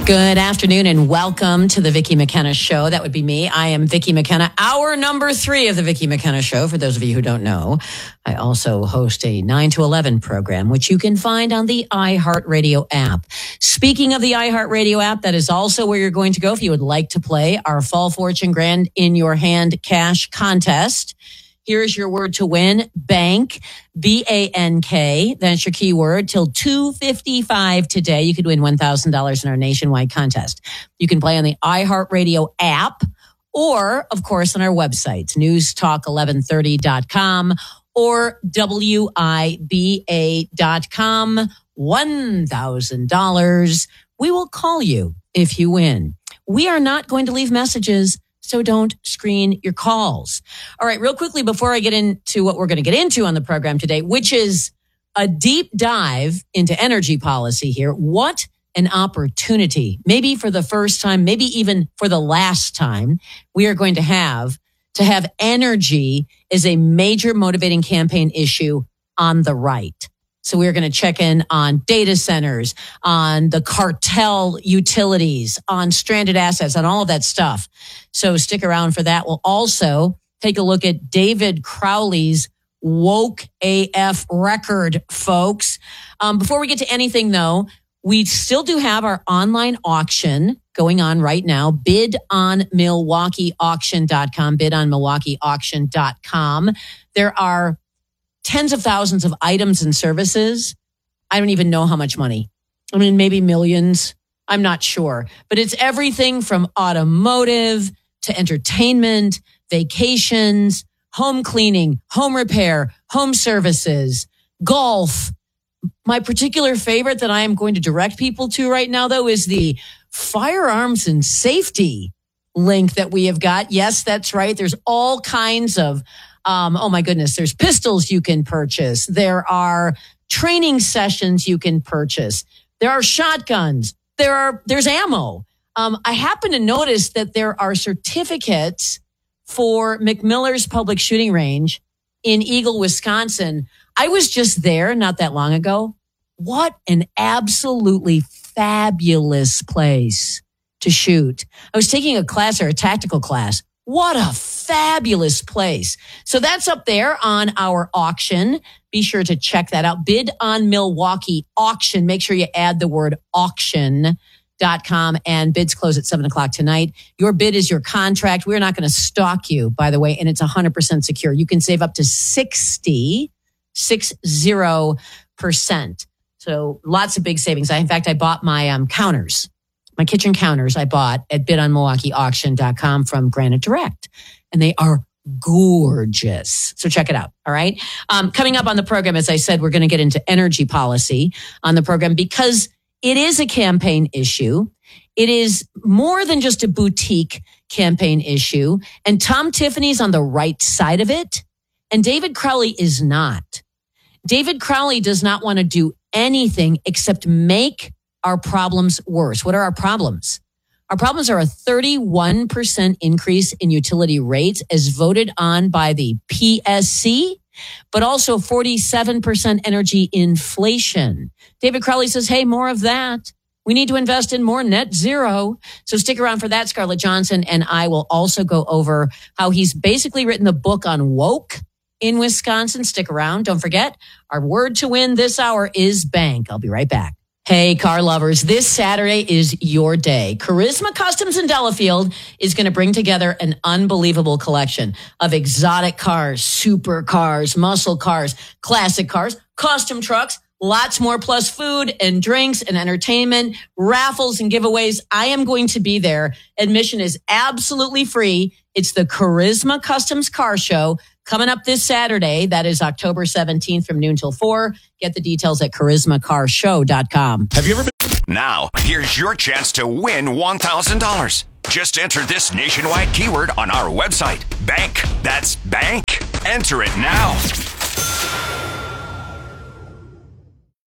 Good afternoon and welcome to the Vicki McKenna Show. That would be me. I am Vicki McKenna, hour number 3 of the Vicki McKenna Show. For those of you who don't know, I also host a 9 to 11 program, which you can find on the iHeartRadio app. Speaking of the iHeartRadio app, that is also where you're going to go if you would like to play our Fall Fortune Grand in Your Hand cash contest. Here's your word to win, bank, B-A-N-K. That's your keyword. Till 2:55 today, you could win $1,000 in our nationwide contest. You can play on the iHeartRadio app or, of course, on our websites, newstalk1130.com or WIBA.com. $1,000. We will call you if you win. We are not going to leave messages, so don't screen your calls. All right, real quickly before I get into what we're going to get into on the program today, which is a deep dive into energy policy here. What an opportunity. Maybe for the first time, maybe even for the last time, we are going to have energy as a major motivating campaign issue on the right. So we're going to check in on data centers, on the cartel utilities, on stranded assets, on all of that stuff. So stick around for that. We'll also take a look at David Crowley's woke AF record, folks. Before we get to anything, though, we still do have our online auction going on right now, bidonmilwaukeeauction.com, bidonmilwaukeeauction.com. There are tens of thousands of items and services. I don't even know how much money. I mean, maybe millions. I'm not sure. But it's everything from automotive to entertainment, vacations, home cleaning, home repair, home services, golf. My particular favorite that I am going to direct people to right now, though, is the firearms and safety link that we have got. Yes, that's right. There's all kinds of oh my goodness, there's pistols you can purchase. There are training sessions you can purchase. There are shotguns. There's ammo. I happen to notice that there are certificates for McMiller's Public Shooting Range in Eagle, Wisconsin. I was just there not that long ago. What an absolutely fabulous place to shoot. I was taking a class or a tactical class. What a fabulous place. So that's up there on our auction. Be sure to check that out. Bid on Milwaukee Auction. Make sure you add the word auction.com, and bids close at 7:00 tonight. Your bid is your contract. We're not going to stalk you, by the way, and it's 100% secure. You can save up to 60%. So lots of big savings. In fact, I bought my counters. My kitchen counters I bought at bidonmilwaukeeauction.com from Granite Direct, and they are gorgeous. So check it out. All right. Coming up on the program, as I said, we're going to get into energy policy on the program because it is a campaign issue. It is more than just a boutique campaign issue. And Tom Tiffany's on the right side of it. And David Crowley is not. David Crowley does not want to do anything except make our problems worse. What are our problems? Our problems are a 31% increase in utility rates as voted on by the PSC, but also 47% energy inflation. David Crowley says, hey, more of that. We need to invest in more net zero. So stick around for that. Scarlett Johnson and I will also go over how he's basically written the book on woke in Wisconsin. Stick around. Don't forget, our word to win this hour is bank. I'll be right back. Hey, car lovers, this Saturday is your day. Charisma Customs in Delafield is going to bring together an unbelievable collection of exotic cars, supercars, muscle cars, classic cars, custom trucks, lots more, plus food and drinks and entertainment, raffles and giveaways. I am going to be there. Admission is absolutely free. It's the Charisma Customs Car Show coming up this Saturday. That is October 17th from noon till 4. Get the details at charismacarshow.com. Have you ever been? Now, here's your chance to win $1,000. Just enter this nationwide keyword on our website. Bank. That's bank. Enter it now.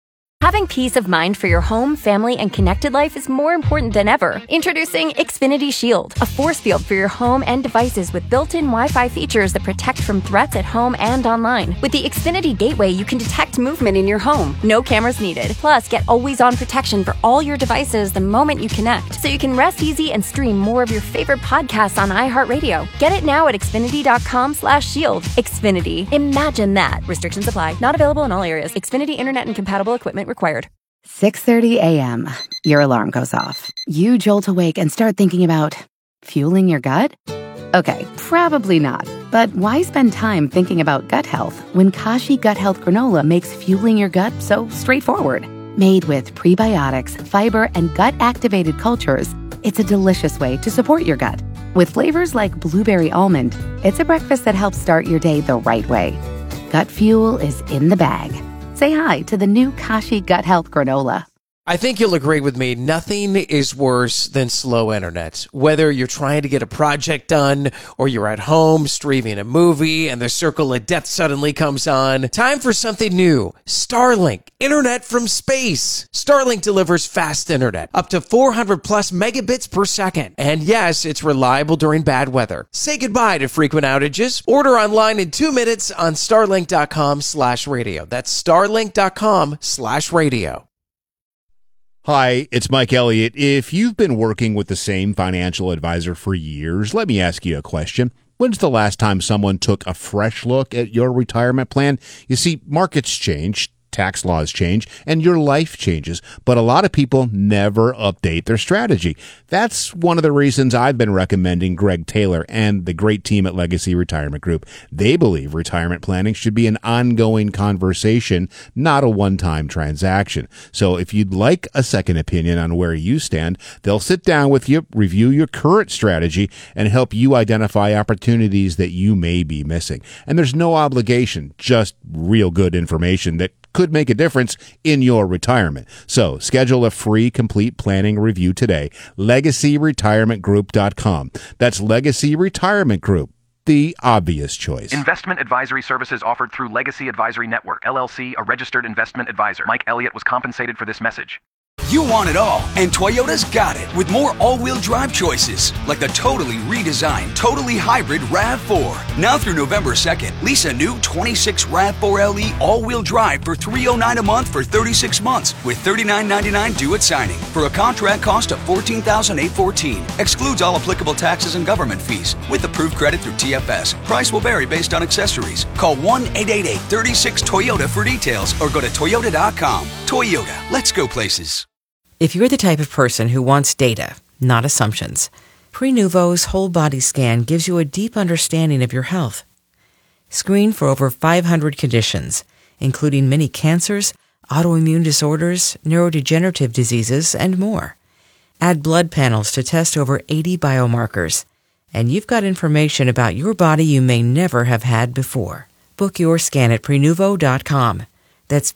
Having peace of mind for your home, family, and connected life is more important than ever. Introducing Xfinity Shield, a force field for your home and devices with built-in Wi-Fi features that protect from threats at home and online. With the Xfinity Gateway, you can detect movement in your home. No cameras needed. Plus, get always-on protection for all your devices the moment you connect, so you can rest easy and stream more of your favorite podcasts on iHeartRadio. Get it now at Xfinity.com/shield. Xfinity. Imagine that. Restrictions apply. Not available in all areas. Xfinity Internet and compatible equipment required. 6:30 a.m. Your alarm goes off. You jolt awake and start thinking about fueling your gut? Okay, probably not. But why spend time thinking about gut health when Kashi Gut Health Granola makes fueling your gut so straightforward? Made with prebiotics, fiber, and gut-activated cultures, it's a delicious way to support your gut. With flavors like blueberry almond, it's a breakfast that helps start your day the right way. Gut fuel is in the bag. Say hi to the new Kashi Gut Health Granola. I think you'll agree with me, nothing is worse than slow internet. Whether you're trying to get a project done or you're at home streaming a movie and the circle of death suddenly comes on, time for something new. Starlink, internet from space. Starlink delivers fast internet, up to 400 plus megabits per second. And yes, it's reliable during bad weather. Say goodbye to frequent outages. Order online in 2 minutes on starlink.com/radio. That's starlink.com/radio. Hi, it's Mike Elliott. If you've been working with the same financial advisor for years, let me ask you a question. When's the last time someone took a fresh look at your retirement plan? You see, markets change, tax laws change, and your life changes, but a lot of people never update their strategy. That's one of the reasons I've been recommending Greg Taylor and the great team at Legacy Retirement Group. They believe retirement planning should be an ongoing conversation, not a one-time transaction. So if you'd like a second opinion on where you stand, they'll sit down with you, review your current strategy, and help you identify opportunities that you may be missing. And there's no obligation, just real good information that could make a difference in your retirement. So schedule a free complete planning review today. LegacyRetirementGroup.com. That's Legacy Retirement Group, the obvious choice. Investment advisory services offered through Legacy Advisory Network, LLC, a registered investment advisor. Mike Elliott was compensated for this message. You want it all, and Toyota's got it with more all-wheel drive choices, like the totally redesigned, totally hybrid RAV4. Now through November 2nd, lease a new 26 RAV4 LE all-wheel drive for $309 a month for 36 months, with $39.99 due at signing, for a contract cost of $14,814. Excludes all applicable taxes and government fees, with approved credit through TFS. Price will vary based on accessories. Call 1-888-36-TOYOTA for details, or go to Toyota.com. Toyota, let's go places. If you're the type of person who wants data, not assumptions, Prenuvo's whole body scan gives you a deep understanding of your health. Screen for over 500 conditions, including many cancers, autoimmune disorders, neurodegenerative diseases, and more. Add blood panels to test over 80 biomarkers, and you've got information about your body you may never have had before. Book your scan at Prenuvo.com. That's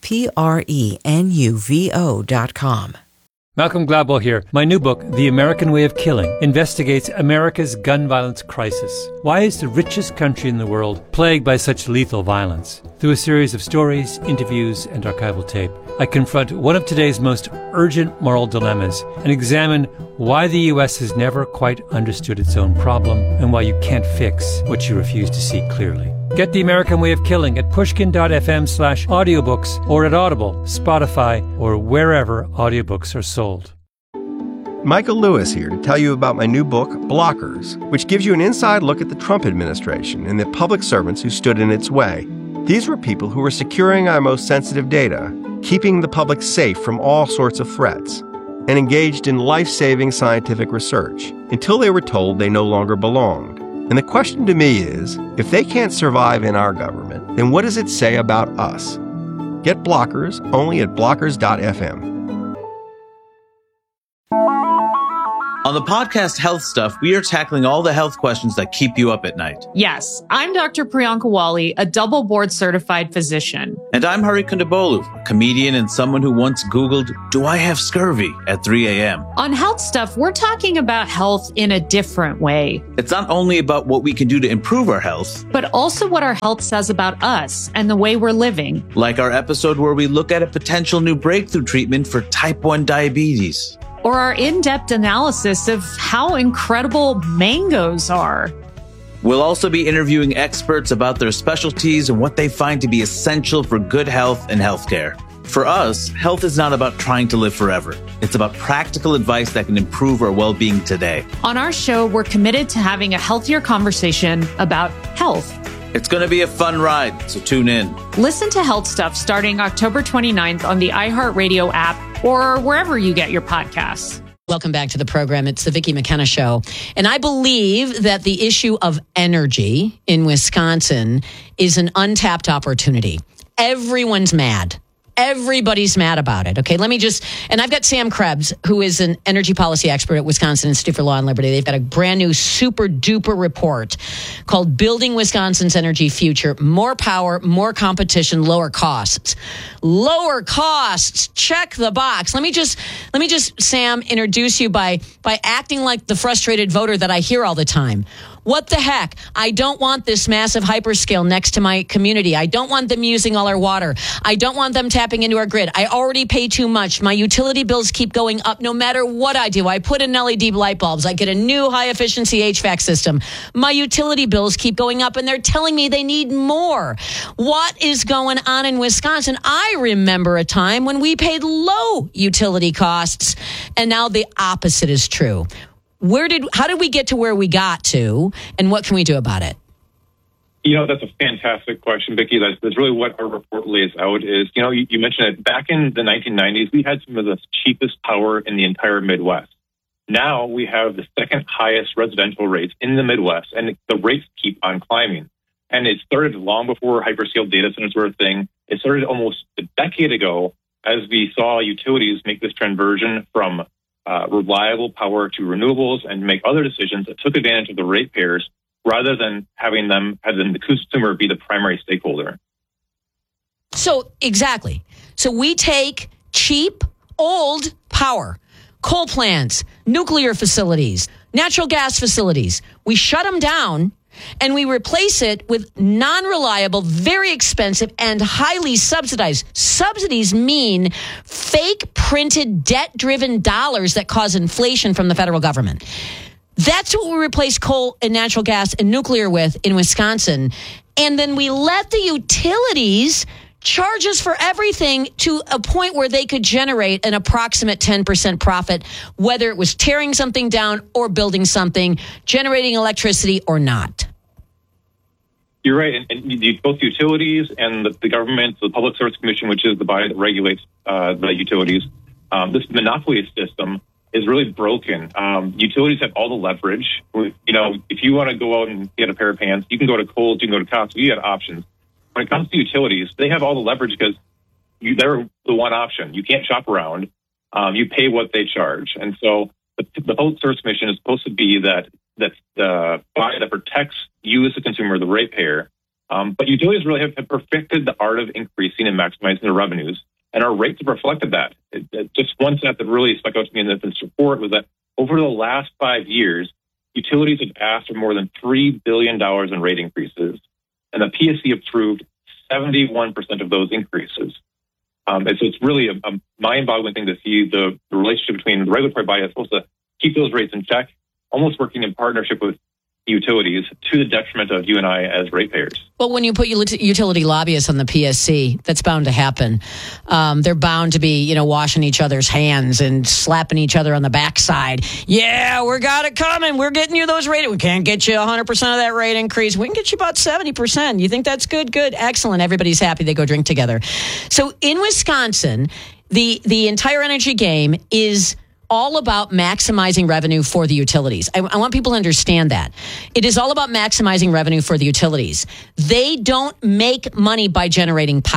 Prenuvo.com. Malcolm Gladwell here. My new book, The American Way of Killing, investigates America's gun violence crisis. Why is the richest country in the world plagued by such lethal violence? Through a series of stories, interviews, and archival tape, I confront one of today's most urgent moral dilemmas and examine why the U.S. has never quite understood its own problem and why you can't fix what you refuse to see clearly. Get The American Way of Killing at pushkin.fm/audiobooks or at Audible, Spotify, or wherever audiobooks are sold. Michael Lewis here to tell you about my new book, Blockers, which gives you an inside look at the Trump administration and the public servants who stood in its way. These were people who were securing our most sensitive data, keeping the public safe from all sorts of threats, and engaged in life-saving scientific research until they were told they no longer belonged. And the question to me is, if they can't survive in our government, then what does it say about us? Get Blockers only at blockers.fm. On the podcast Health Stuff, we are tackling all the health questions that keep you up at night. Yes, I'm Dr. Priyanka Wali, a double board certified physician. And I'm Hari Kondabolu, a comedian and someone who once Googled, "Do I have scurvy?" at 3 a.m. On Health Stuff, we're talking about health in a different way. It's not only about what we can do to improve our health, but also what our health says about us and the way we're living. Like our episode where we look at a potential new breakthrough treatment for type 1 diabetes. Or our in-depth analysis of how incredible mangoes are. We'll also be interviewing experts about their specialties and what they find to be essential for good health and healthcare. For us, health is not about trying to live forever. It's about practical advice that can improve our well-being today. On our show, we're committed to having a healthier conversation about health. It's going to be a fun ride, so tune in. Listen to Health Stuff starting October 29th on the iHeartRadio app or wherever you get your podcasts. Welcome back to the program. It's the Vicki McKenna Show. And I believe that the issue of energy in Wisconsin is an untapped opportunity. Everyone's mad. Everybody's mad about it. Okay, and I've got Sam Krebs, who is an energy policy expert at Wisconsin Institute for Law and Liberty. They've got a brand new super duper report called Building Wisconsin's Energy Future. More power, more competition, lower costs. Lower costs. Check the box. Let me just, Sam, introduce you by acting like the frustrated voter that I hear all the time. What the heck? I don't want this massive hyperscale next to my community. I don't want them using all our water. I don't want them tapping into our grid. I already pay too much. My utility bills keep going up no matter what I do. I put in LED light bulbs. I get a new high efficiency HVAC system. My utility bills keep going up and they're telling me they need more. What is going on in Wisconsin? I remember a time when we paid low utility costs and now the opposite is true. How did we get to where we got to, and what can we do about it? That's a fantastic question, Vicki. That's really what our report lays out is, you mentioned it. Back in the 1990s, we had some of the cheapest power in the entire Midwest. Now we have the second highest residential rates in the Midwest, and the rates keep on climbing. And it started long before hyperscale data centers were a thing. It started almost a decade ago as we saw utilities make this conversion from reliable power to renewables and make other decisions that took advantage of the ratepayers rather than having the consumer be the primary stakeholder. So exactly. So we take cheap, old power, coal plants, nuclear facilities, natural gas facilities. We shut them down and we replace it with non-reliable, very expensive, and highly subsidized. Subsidies mean fake printed debt-driven dollars that cause inflation from the federal government. That's what we replace coal and natural gas and nuclear with in Wisconsin. And then we let the utilities charge us for everything to a point where they could generate an approximate 10% profit, whether it was tearing something down or building something, generating electricity or not. You're right. And both utilities and the government, the Public Service Commission, which is the body that regulates the utilities, this monopoly system is really broken. Utilities have all the leverage. If you want to go out and get a pair of pants, you can go to Kohl's, you can go to Costco, you have options. When it comes to utilities, they have all the leverage because they're the one option. You can't shop around. You pay what they charge. And so the Public Service Commission is supposed to be that the body that protects you as a consumer, the ratepayer. But utilities really have perfected the art of increasing and maximizing their revenues. And our rates have reflected that. Just one stat that really stuck out to me in this report was that over the last 5 years, utilities have asked for more than $3 billion in rate increases. And the PSC approved 71% of those increases. And so it's really a mind-boggling thing to see the relationship between the regulatory body that's supposed to keep those rates in check, almost working in partnership with utilities to the detriment of you and I as ratepayers. Well, when you put utility lobbyists on the PSC, that's bound to happen. They're bound to be, washing each other's hands and slapping each other on the backside. Yeah, we got it coming. We're getting you those rate. We can't get you 100% of that rate increase. We can get you about 70%. You think that's good? Good. Excellent. Everybody's happy. They go drink together. So in Wisconsin, the entire energy game is all about maximizing revenue for the utilities. I want people to understand that. It is all about maximizing revenue for the utilities. They don't make money by generating power.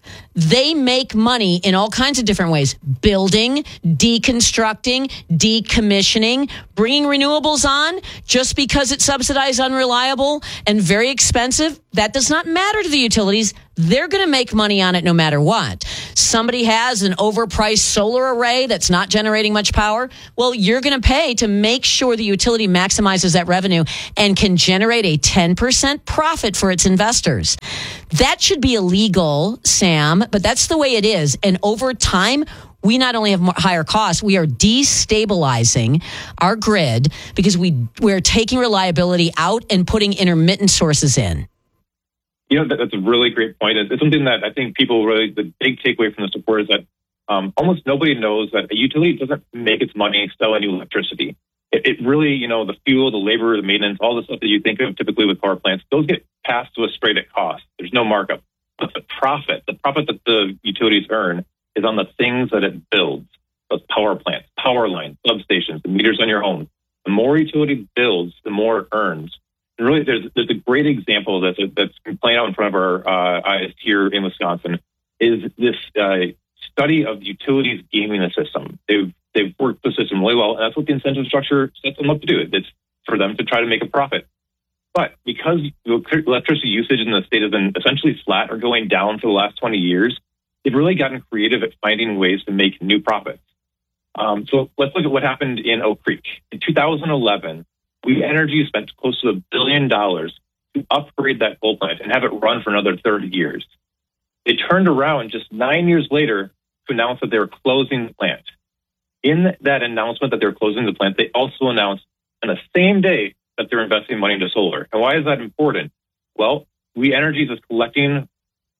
They make money in all kinds of different ways. Building, deconstructing, decommissioning, bringing renewables on just because it's subsidized, unreliable, and very expensive. That does not matter to the utilities. They're going to make money on it no matter what. Somebody has an overpriced solar array that's not generating much power. Well, you're going to pay to make sure the utility maximizes that revenue and can generate a 10% profit for its investors. That should be illegal, Sam, but that's the way it is. And over time, we not only have higher costs, we are destabilizing our grid because we're taking reliability out and putting intermittent sources in. You know, that's a really great point. It's something that I think people really, the big takeaway from this report is that almost nobody knows that a utility doesn't make its money selling you electricity. It really, you know, the fuel, the labor, the maintenance, all the stuff that you think of typically with power plants, those get passed to us straight at cost. There's no markup. But the profit that the utilities earn is on the things that it builds. Those power plants, power lines, substations, the meters on your home. The more utility builds, the more it earns. And really, there's a great example that's been playing out in front of our eyes here in Wisconsin, is this study of utilities gaming the system. They've worked the system really well, and that's what the incentive structure sets them up to do. It's for them to try to make a profit. But because electricity usage in the state has been essentially flat or going down for the last 20 years, they've really gotten creative at finding ways to make new profits. So let's look at what happened in Oak Creek. In 2011, We Energy spent close to $1 billion to upgrade that coal plant and have it run for another 30 years. They turned around just 9 years later to announce that they were closing the plant. In that announcement that they were closing the plant, they also announced on the same day that they're investing money into solar. And why is that important? Well, We Energy is collecting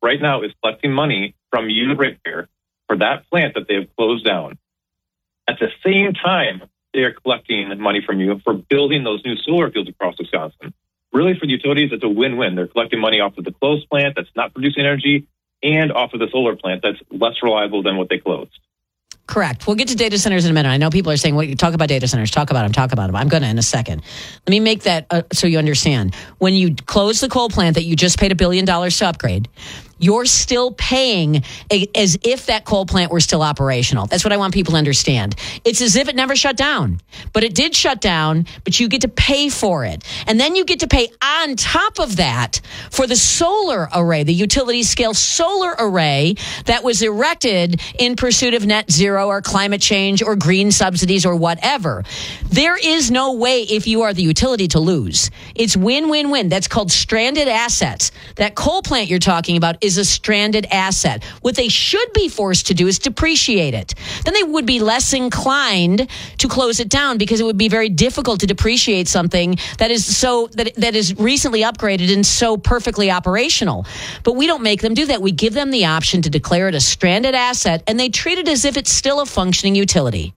money from you, ratepayer, for that plant that they have closed down. At the same time, they are collecting money from you for building those new solar fields across Wisconsin. Really, for the utilities, it's a win-win. They're collecting money off of the closed plant that's not producing energy and off of the solar plant that's less reliable than what they closed. Correct. We'll get to data centers in a minute. I know people are saying, well, talk about data centers, talk about them. I'm going to in a second. Let me make that so you understand. When you close the coal plant that you just paid $1 billion to upgrade, you're still paying as if that coal plant were still operational. That's what I want people to understand. It's as if it never shut down, but it did shut down, but you get to pay for it. And then you get to pay on top of that for the solar array, the utility scale solar array that was erected in pursuit of net zero or climate change or green subsidies or whatever. There is no way if you are the utility to lose. It's win-win-win. That's called stranded assets. That coal plant you're talking about is a stranded asset. What they should be forced to do is depreciate it. Then they would be less inclined to close it down because it would be very difficult to depreciate something that is recently upgraded and so perfectly operational. But we don't make them do that. We give them the option to declare it a stranded asset, and they treat it as if it's still a functioning utility.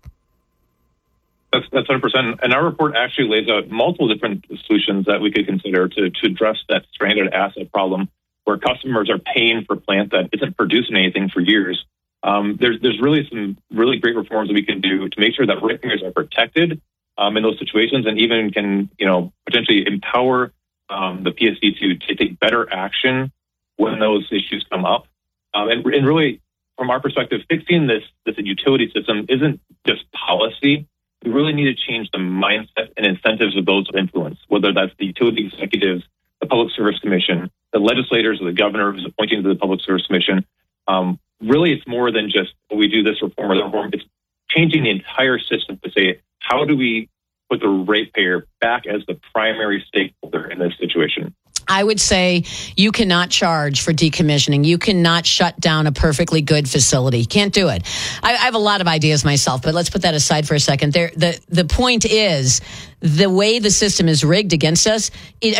That's 100%. And our report actually lays out multiple different solutions that we could consider to address that stranded asset problem, where customers are paying for a plant that isn't producing anything for years. There's really some really great reforms that we can do to make sure that ratepayers are protected in those situations, and even can potentially empower the PSC to take better action when those issues come up. And really, from our perspective, fixing this utility system isn't just policy. We really need to change the mindset and incentives of those of influence, whether that's the utility executives, the Public Service Commission, the legislators, or the governor who's appointing to the Public Service Commission. Really, it's more than just we do this reform or that reform. It's changing the entire system to say, how do we put the ratepayer back as the primary stakeholder in this situation? I would say you cannot charge for decommissioning. You cannot shut down a perfectly good facility. You can't do it. I have a lot of ideas myself, but let's put that aside for a second. The point is, the way the system is rigged against us,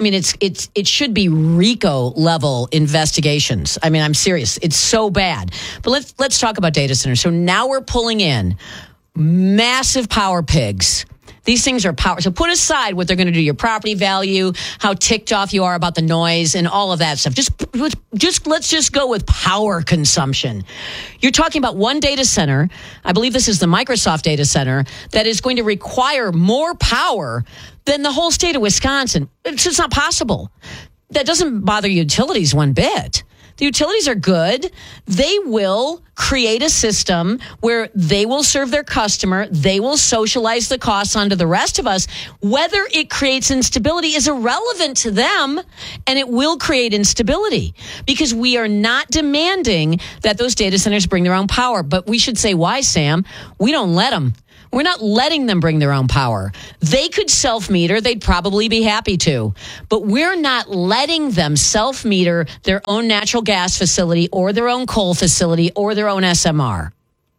it should be RICO level investigations. I mean, I'm serious. It's so bad. But let's talk about data centers. So now we're pulling in massive power pigs. These things are power. So put aside what they're going to do to your property value, how ticked off you are about the noise and all of that stuff. Let's just go with power consumption. You're talking about one data center. I believe this is the Microsoft data center that is going to require more power than the whole state of Wisconsin. It's just not possible. That doesn't bother utilities one bit. The utilities are good. They will create a system where they will serve their customer. They will socialize the costs onto the rest of us. Whether it creates instability is irrelevant to them, and it will create instability because we are not demanding that those data centers bring their own power. But we should say why, Sam. We don't let them. We're not letting them bring their own power. They could self-meter. They'd probably be happy to. But we're not letting them self-meter their own natural gas facility or their own coal facility or their own SMR.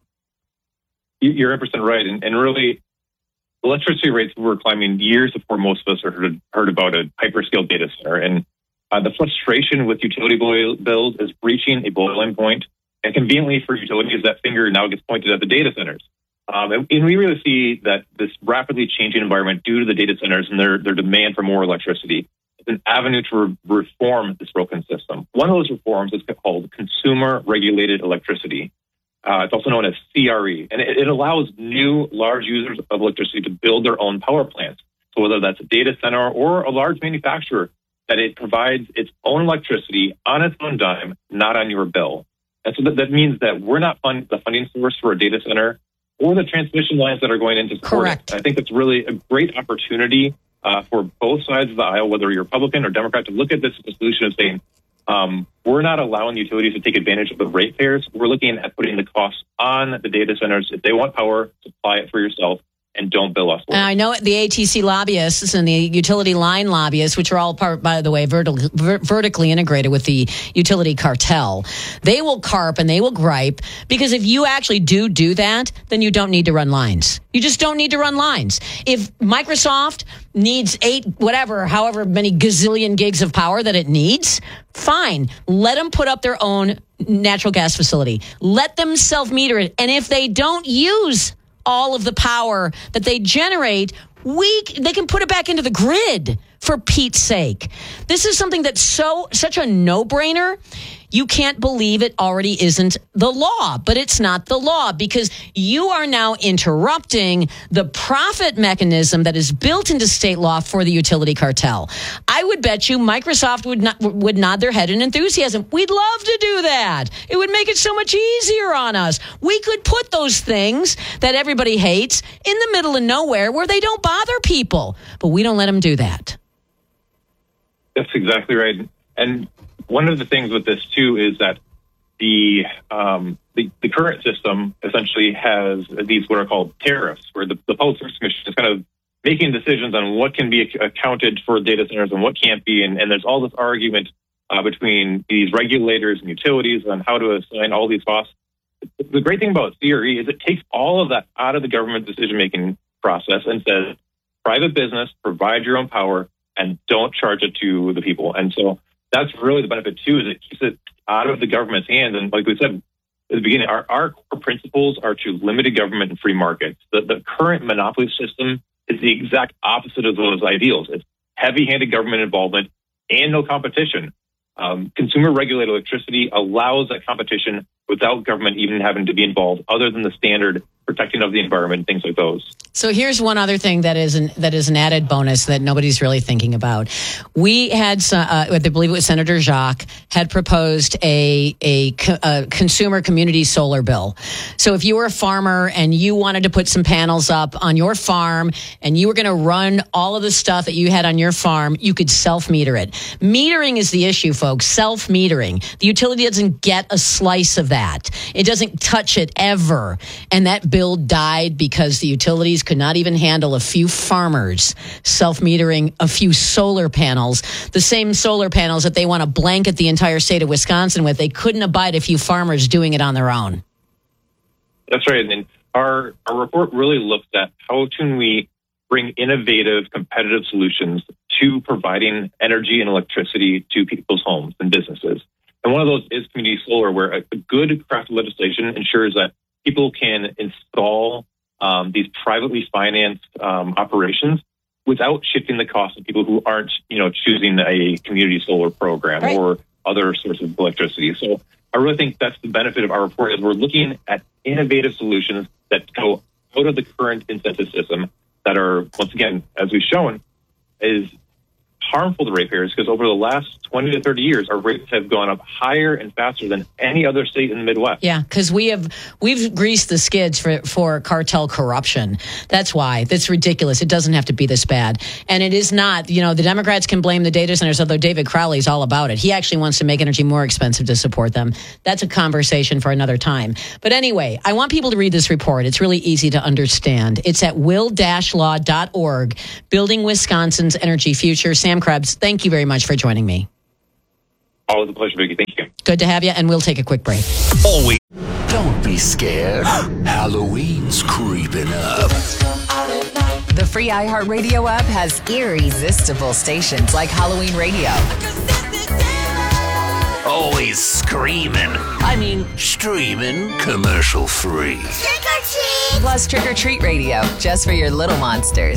You're 100% right. And really, electricity rates were climbing years before most of us heard about a hyperscale data center. And the frustration with utility bills is reaching a boiling point. And conveniently for utilities, that finger now gets pointed at the data centers. And we really see that this rapidly changing environment due to the data centers and their demand for more electricity is an avenue to reform this broken system. One of those reforms is called Consumer Regulated Electricity. It's also known as CRE, and it allows new large users of electricity to build their own power plants. So whether that's a data center or a large manufacturer, that it provides its own electricity on its own dime, not on your bill. And so that means that we're not the funding source for a data center or the transmission lines that are going into support. Correct. I think it's really a great opportunity for both sides of the aisle, whether you're Republican or Democrat, to look at this as a solution of saying, we're not allowing the utilities to take advantage of the ratepayers. We're looking at putting the costs on the data centers. If they want power, supply it for yourself and don't bill us for it. I know the ATC lobbyists and the utility line lobbyists, which are all part, by the way, vertically integrated with the utility cartel, they will carp and they will gripe because if you actually do that, then you don't need to run lines. You just don't need to run lines. If Microsoft needs however many gazillion gigs of power that it needs, fine. Let them put up their own natural gas facility. Let them self-meter it. And if they don't use all of the power that they generate, they can put it back into the grid, for Pete's sake. This is something that's such a no-brainer. You can't believe it already isn't the law, but it's not the law because you are now interrupting the profit mechanism that is built into state law for the utility cartel. I would bet you Microsoft would nod their head in enthusiasm. We'd love to do that. It would make it so much easier on us. We could put those things that everybody hates in the middle of nowhere where they don't bother people, but we don't let them do that. That's exactly right. And one of the things with this too is that the current system essentially has these what are called tariffs, where the Public Service Commission is kind of making decisions on what can be accounted for data centers and what can't be. And there's all this argument between these regulators and utilities on how to assign all these costs. The great thing about CRE is it takes all of that out of the government decision-making process and says, private business, provide your own power, and don't charge it to the people. And so that's really the benefit, too, is it keeps it out of the government's hands. And like we said at the beginning, our core principles are to limited government and free markets. The current monopoly system is the exact opposite of those ideals. It's heavy-handed government involvement and no competition. Consumer-regulated electricity allows that competition without government even having to be involved, other than the standard protecting of the environment, things like those. So here's one other thing that is an added bonus that nobody's really thinking about. We had, I believe it was Senator Jacques, had proposed a consumer community solar bill. So if you were a farmer and you wanted to put some panels up on your farm and you were going to run all of the stuff that you had on your farm, you could self-meter it. Metering is the issue, folks. Self-metering. The utility doesn't get a slice of that. It doesn't touch it ever. And that bill died because the utilities could not even handle a few farmers self-metering a few solar panels. The same solar panels that they want to blanket the entire state of Wisconsin with. They couldn't abide a few farmers doing it on their own. That's right. And our report really looks at how can we bring innovative, competitive solutions to providing energy and electricity to people's homes and businesses. And one of those is community solar, where a good crafted legislation ensures that people can install these privately financed operations without shifting the cost of people who aren't, choosing a community solar program or other sources of electricity. So I really think that's the benefit of our report, is we're looking at innovative solutions that go out of the current incentive system that are, once again, as we've shown, is harmful to ratepayers because over the last 20 to 30 years, our rates have gone up higher and faster than any other state in the Midwest. Yeah, because we've greased the skids for cartel corruption. That's why. That's ridiculous. It doesn't have to be this bad. And it is not. You know, the Democrats can blame the data centers, although David Crowley's all about it. He actually wants to make energy more expensive to support them. That's a conversation for another time. But anyway, I want people to read this report. It's really easy to understand. It's at will-law.org, Building Wisconsin's Energy Future. Sam Krebs, thank you very much for joining me. Always a pleasure, Vicki. Thank you. Good to have you, and we'll take a quick break. Always. Don't be scared. Halloween's creeping up. The free iHeartRadio app has irresistible stations like Halloween Radio. Always screaming. I mean, streaming commercial free. Trick or treat! Plus Trick or Treat Radio, just for your little monsters.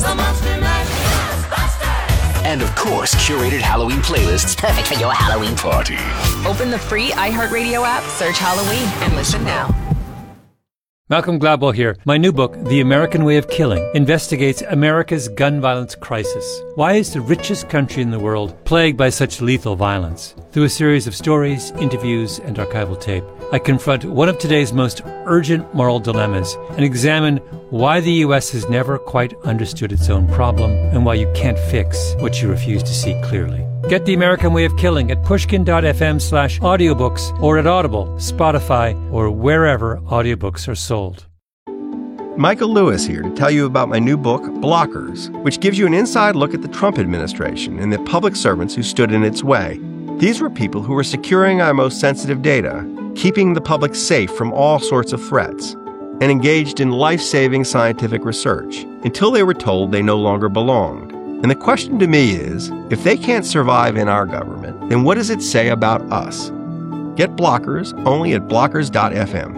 And of course, curated Halloween playlists perfect for your Halloween party. Open the free iHeartRadio app, search Halloween, and listen now. Malcolm Gladwell here. My new book, The American Way of Killing, investigates America's gun violence crisis. Why is the richest country in the world plagued by such lethal violence? Through a series of stories, interviews, and archival tape, I confront one of today's most urgent moral dilemmas and examine why the U.S. has never quite understood its own problem and why you can't fix what you refuse to see clearly. Get The American Way of Killing at pushkin.fm/audiobooks or at Audible, Spotify, or wherever audiobooks are sold. Michael Lewis here to tell you about my new book, Blockers, which gives you an inside look at the Trump administration and the public servants who stood in its way. These were people who were securing our most sensitive data, keeping the public safe from all sorts of threats, and engaged in life-saving scientific research until they were told they no longer belonged. And the question to me is, if they can't survive in our government, then what does it say about us? Get Blockers only at blockers.fm.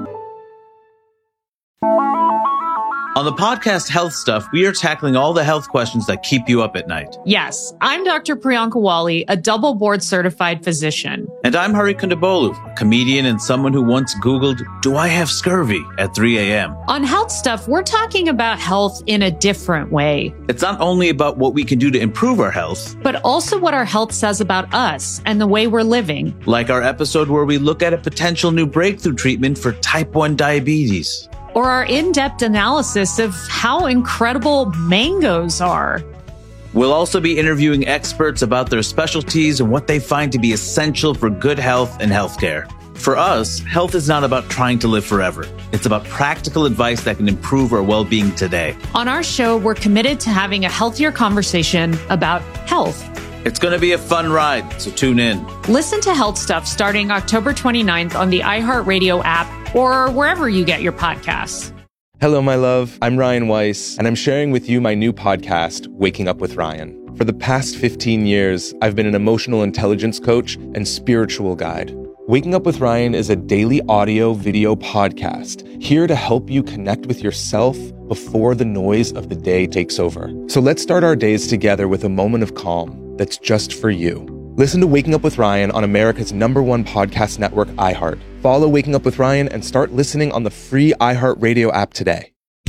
On the podcast Health Stuff, we are tackling all the health questions that keep you up at night. Yes, I'm Dr. Priyanka Wali, a double board certified physician. And I'm Hari Kondabolu, a comedian and someone who once Googled, "Do I have scurvy?" at 3 a.m. On Health Stuff, we're talking about health in a different way. It's not only about what we can do to improve our health, but also what our health says about us and the way we're living. Like our episode where we look at a potential new breakthrough treatment for type 1 diabetes. Or our in-depth analysis of how incredible mangoes are. We'll also be interviewing experts about their specialties and what they find to be essential for good health and healthcare. For us, health is not about trying to live forever. It's about practical advice that can improve our well-being today. On our show, we're committed to having a healthier conversation about health. It's going to be a fun ride, so tune in. Listen to Health Stuff starting October 29th on the iHeartRadio app or wherever you get your podcasts. Hello, my love. I'm Ryan Weiss, and I'm sharing with you my new podcast, Waking Up with Ryan. For the past 15 years, I've been an emotional intelligence coach and spiritual guide. Waking Up with Ryan is a daily audio-video podcast here to help you connect with yourself before the noise of the day takes over. So let's start our days together with a moment of calm that's just for you. Listen to Waking Up with Ryan on America's #1 podcast network, iHeart. Follow Waking Up with Ryan and start listening on the free iHeartRadio app today.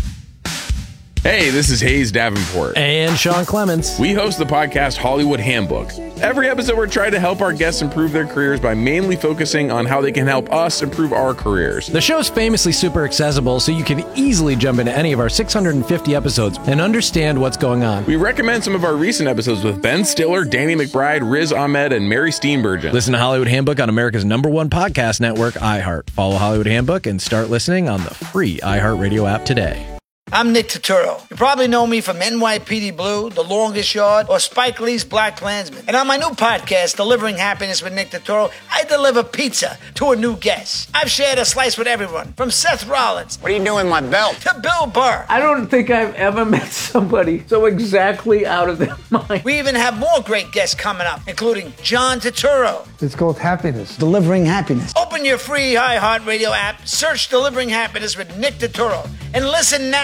Hey, this is Hayes Davenport. And Sean Clements. We host the podcast Hollywood Handbook. Every episode, we're trying to help our guests improve their careers by mainly focusing on how they can help us improve our careers. The show's famously super accessible, so you can easily jump into any of our 650 episodes and understand what's going on. We recommend some of our recent episodes with Ben Stiller, Danny McBride, Riz Ahmed, and Mary Steenburgen. Listen to Hollywood Handbook on America's #1 podcast network, iHeart. Follow Hollywood Handbook and start listening on the free iHeartRadio app today. I'm Nick Turturro. You probably know me from NYPD Blue, The Longest Yard, or Spike Lee's Black Klansman. And on my new podcast, Delivering Happiness with Nick Turturro, I deliver pizza to a new guest. I've shared a slice with everyone, from Seth Rollins. What are you doing with my belt? To Bill Burr. I don't think I've ever met somebody so exactly out of their mind. We even have more great guests coming up, including John Turturro. It's called Happiness. Delivering Happiness. Open your free iHeartRadio app, search Delivering Happiness with Nick Turturro, and listen now.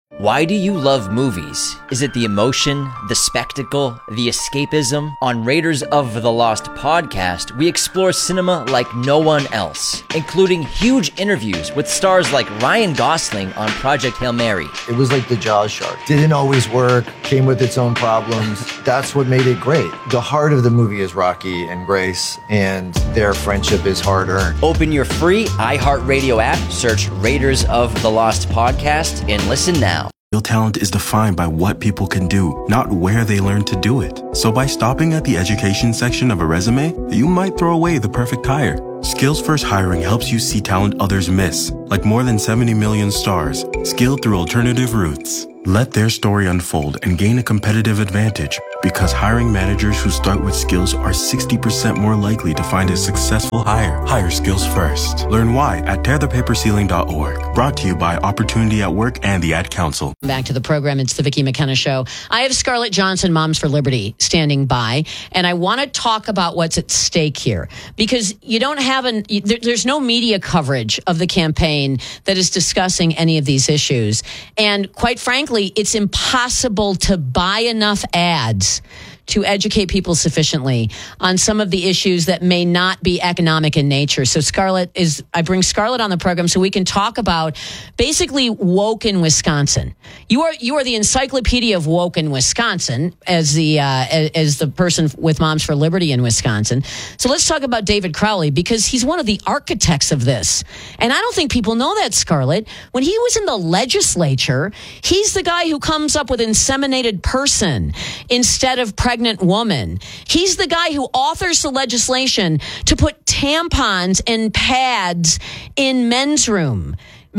Why do you love movies? Is it the emotion, the spectacle, the escapism? On Raiders of the Lost podcast, we explore cinema like no one else, including huge interviews with stars like Ryan Gosling on Project Hail Mary. It was like the Jaws shark. Didn't always work, came with its own problems. That's what made it great. The heart of the movie is Rocky and Grace, and their friendship is hard-earned. Open your free iHeartRadio app, search Raiders of the Lost podcast, and listen now. Real talent is defined by what people can do, not where they learn to do it. So by stopping at the education section of a resume, you might throw away the perfect hire. Skills First Hiring helps you see talent others miss, like more than 70 million stars, skilled through alternative routes. Let their story unfold and gain a competitive advantage, because hiring managers who start with skills are 60% more likely to find a successful hire. Hire skills first. Learn why at tearthepaperceiling.org. Brought to you by Opportunity at Work and the Ad Council. Back to the program. It's the Vicki McKenna Show. I have Scarlett Johnson, Moms for Liberty, standing by, and I want to talk about what's at stake here, because you don't have there's no media coverage of the campaign that is discussing any of these issues. And quite frankly, it's impossible to buy enough ads to educate people sufficiently on some of the issues that may not be economic in nature. So I bring Scarlett on the program so we can talk about basically woke in Wisconsin. You are the encyclopedia of woke in Wisconsin as the person with Moms for Liberty in Wisconsin. So let's talk about David Crowley, because he's one of the architects of this. And I don't think people know that, Scarlett. When he was in the legislature, he's the guy who comes up with inseminated person instead of pregnant woman. He's the guy who authors the legislation to put tampons and pads in men's rooms.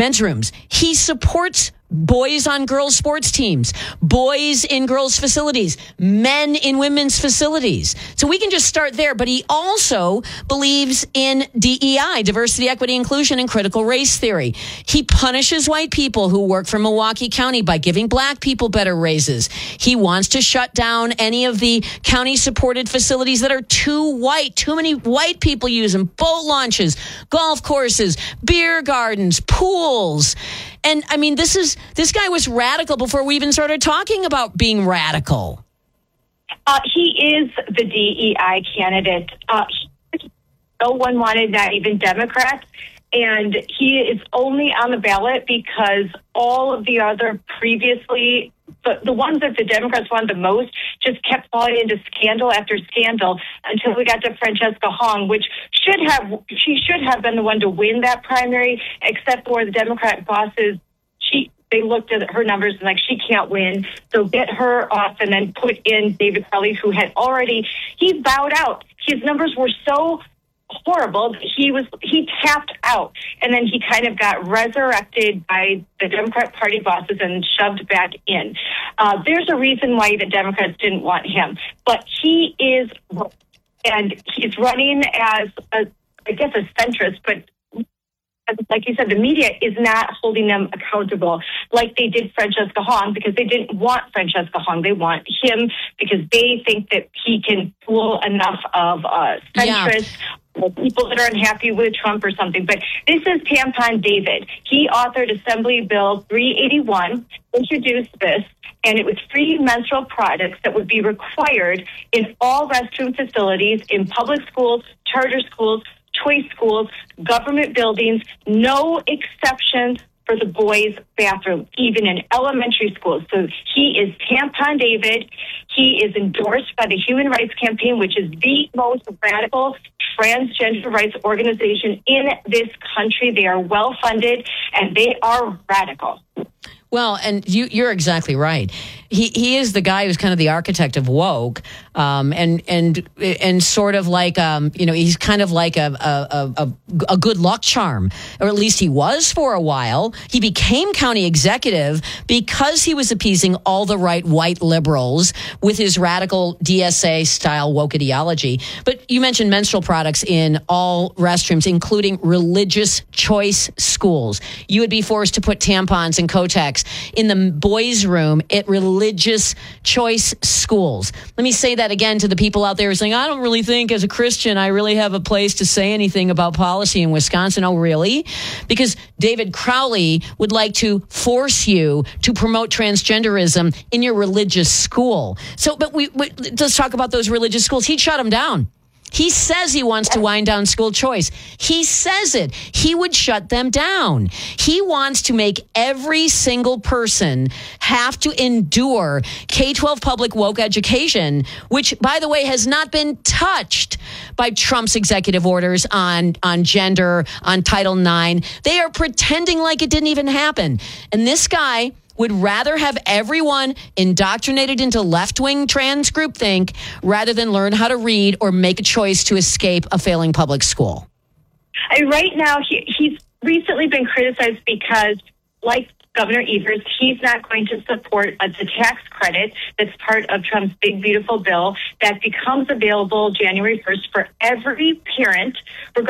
He supports boys on girls' sports teams, boys in girls' facilities, men in women's facilities. So we can just start there. But he also believes in DEI, diversity, equity, inclusion, and critical race theory. He punishes white people who work for Milwaukee County by giving black people better raises. He wants to shut down any of the county-supported facilities that are too white. Too many white people use them. Boat launches, golf courses, beer gardens, pools. And I mean, this guy was radical before we even started talking about being radical. He is the DEI candidate. No one wanted, not even Democrats. And he is only on the ballot because all of the other previously, the ones that the Democrats wanted the most, just kept falling into scandal after scandal until we got to Francesca Hong, which she should have been the one to win that primary, except for the Democrat bosses. They looked at her numbers and she can't win. So get her off and then put in David Crowley, who had he bowed out. His numbers were so horrible that he tapped out, and then he kind of got resurrected by the Democrat Party bosses and shoved back in. There's a reason why the Democrats didn't want him, but he is, and he's running as a centrist, but like you said, the media is not holding them accountable like they did Francesca Hong, because they didn't want Francesca Hong. They want him because they think that he can fool enough of centrists, people that are unhappy with Trump or something. But this is Tampon David. He authored Assembly Bill 381, introduced this, and it was free menstrual products that would be required in all restroom facilities, in public schools, charter schools, choice schools, government buildings, no exceptions for the boys' bathroom, even in elementary schools. So he is Tampon David. He is endorsed by the Human Rights Campaign, which is the most radical transgender rights organization in this country. They are well-funded, and they are radical. Well, and you're exactly right. He is the guy who's kind of the architect of woke, and sort of like he's kind of like a good luck charm, or at least he was for a while. He became county executive because he was appeasing all the right white liberals with his radical DSA style woke ideology. But you mentioned menstrual products in all restrooms, including religious choice schools. You would be forced to put tampons and Kotex sex in the boys' room at religious choice schools. Let me say that again to the people out there saying, I don't really think as a Christian I really have a place to say anything about policy in Wisconsin. Oh, really? Because David Crowley would like to force you to promote transgenderism in your religious school. So, but let's talk about those religious schools. He'd shut them down. He says he wants to wind down school choice. He says it. He would shut them down. He wants to make every single person have to endure K-12 public woke education, which, by the way, has not been touched by Trump's executive orders on gender, on Title IX. They are pretending like it didn't even happen. And this guy would rather have everyone indoctrinated into left-wing trans groupthink rather than learn how to read or make a choice to escape a failing public school. Right now, he's recently been criticized because, like Governor Evers, he's not going to support the tax credit that's part of Trump's big, beautiful bill that becomes available January 1st for every parent,